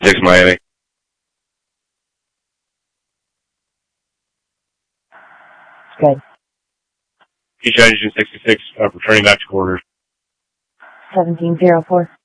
6 Miami. Good. Keisha Engine 66, returning back to quarters. 1704.